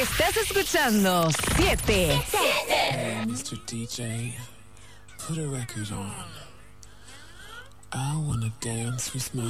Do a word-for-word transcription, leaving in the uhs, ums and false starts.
Estás escuchando siete. Hey, mister D J, put a record on. I wanna dance with my